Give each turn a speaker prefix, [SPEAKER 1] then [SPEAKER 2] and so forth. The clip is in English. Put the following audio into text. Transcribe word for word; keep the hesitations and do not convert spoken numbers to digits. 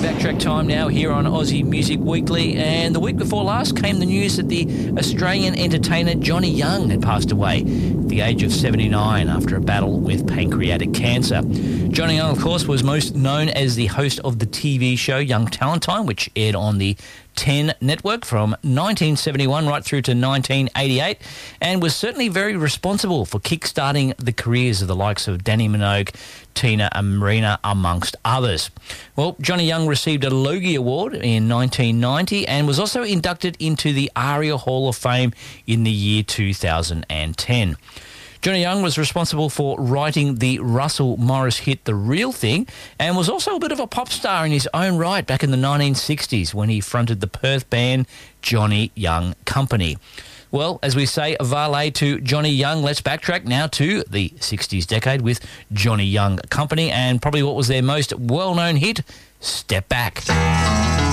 [SPEAKER 1] Backtrack time now here on Aussie Music Weekly, and the week before last came the news that the Australian entertainer Johnny Young had passed away at the age of seventy-nine after a battle with pancreatic cancer. Johnny Young, of course, was most known as the host of the T V show Young Talentine, which aired on the ten network from nineteen seventy-one right through to nineteen eighty-eight, and was certainly very responsible for kick-starting the careers of the likes of Danny Minogue, Tina and Marina, amongst others. Well, Johnny Young received a Logie Award in nineteen ninety and was also inducted into the ARIA Hall of Fame in the year two thousand ten. Johnny Young was responsible for writing the Russell Morris hit The Real Thing, and was also a bit of a pop star in his own right back in the nineteen sixties when he fronted the Perth band Johnny Young Company. Well, as we say, valet to Johnny Young, let's backtrack now to the sixties decade with Johnny Young Company and probably what was their most well-known hit, Step Back.